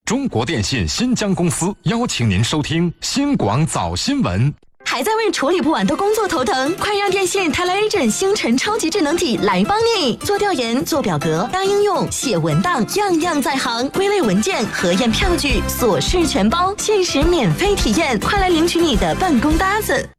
中国电信新疆公司邀请您收听新广早新闻。 还在为处理不完的工作头疼？快让电信 Tele-Agent 星辰超级智能体来帮你！做调研、做表格、搭应用、写文档，样样在行。归类文件、核验票据，琐事全包，限时免费体验，快来领取你的办公搭子！